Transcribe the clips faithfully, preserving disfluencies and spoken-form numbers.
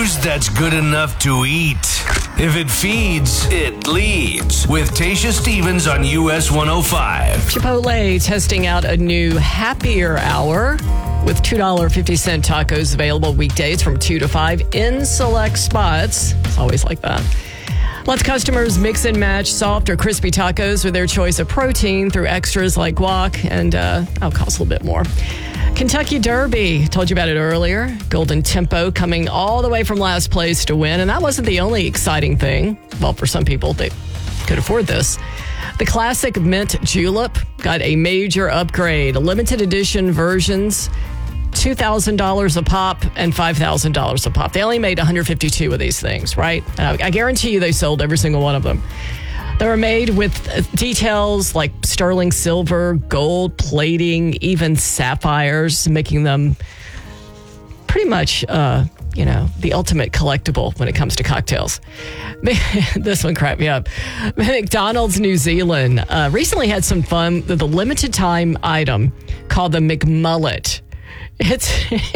News that's good enough to eat. If it feeds, it leads. With Tasha Stevens on U S one oh five. Chipotle testing out a new happier hour with two dollars and fifty cents tacos available weekdays from two to five in select spots. It's always like that. Lets customers mix and match soft or crispy tacos with their choice of protein through extras like guac, and uh, that'll cost a little bit more. Kentucky Derby, told you about it earlier. Golden Tempo coming all the way from last place to win, and that wasn't the only exciting thing. Well, for some people, they could afford this. The classic mint julep got a major upgrade. Limited edition versions, two thousand dollars a pop and five thousand dollars a pop. They only made one hundred fifty-two of these things, right? Uh, I guarantee you they sold every single one of them. They were made with details like sterling silver, gold plating, even sapphires, making them pretty much, uh, you know, the ultimate collectible when it comes to cocktails. This one cracked me up. McDonald's New Zealand uh, recently had some fun with a limited time item called the McMullet. It's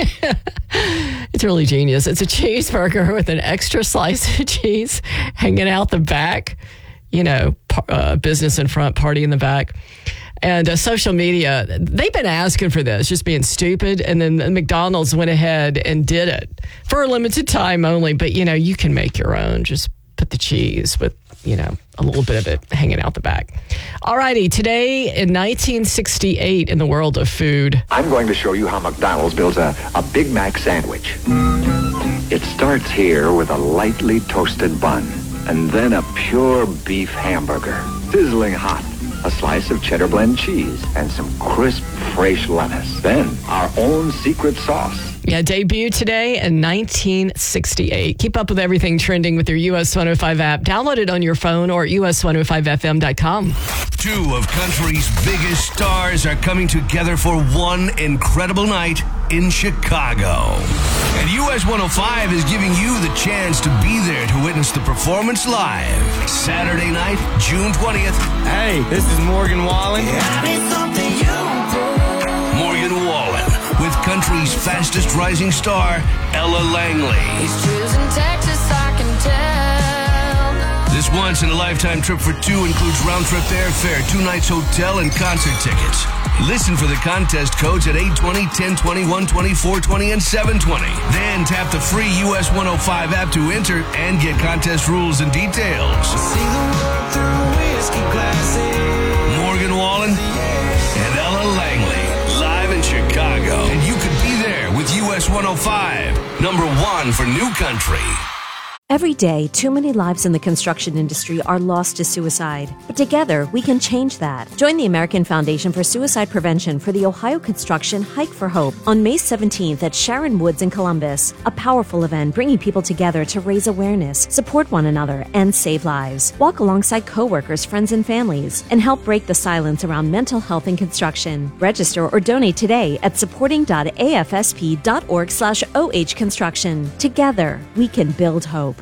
it's really genius. It's a cheeseburger with an extra slice of cheese hanging out the back. You know, uh, business in front, party in the back. And uh, social media, they've been asking for this, just being stupid. And then McDonald's went ahead and did it for a limited time only. But, you know, you can make your own. Just put the cheese with, you know, a little bit of it hanging out the back. All righty. Today in nineteen sixty-eight in the world of food. I'm going to show you how McDonald's builds a, a Big Mac sandwich. It starts here with a lightly toasted bun. And then a pure beef hamburger, sizzling hot, a slice of cheddar blend cheese, and some crisp, fresh lettuce. Then our own secret sauce. Yeah, debuted today in nineteen sixty-eight. Keep up with everything trending with your U S one oh five app. Download it on your phone or U S one oh five F M dot com. Two of country's biggest stars are coming together for one incredible night in Chicago. And U S one oh five is giving you the chance to be there to witness the performance live. Saturday night, June twentieth. Hey, this is Morgan Wallen. Morgan Wallen with country's fastest rising star, Ella Langley. He's choosing Texas, I can tell. This once-in-a-lifetime trip for two includes round-trip airfare, two nights hotel, and concert tickets. Listen for the contest codes at eight twenty, ten twenty, one twenty, four twenty, and seven twenty. Then tap the free U S one oh five app to enter and get contest rules and details. See the world through whiskey glasses. Morgan Wallen and Ella Langley, live in Chicago. And you could be there with U S one oh five, number one for new country. Every day, too many lives in the construction industry are lost to suicide. But together, we can change that. Join the American Foundation for Suicide Prevention for the Ohio Construction Hike for Hope on May seventeenth at Sharon Woods in Columbus. A powerful event bringing people together to raise awareness, support one another, and save lives. Walk alongside coworkers, friends, and families, and help break the silence around mental health in construction. Register or donate today at supporting dot a f s p dot org slash oh construction. Together, we can build hope.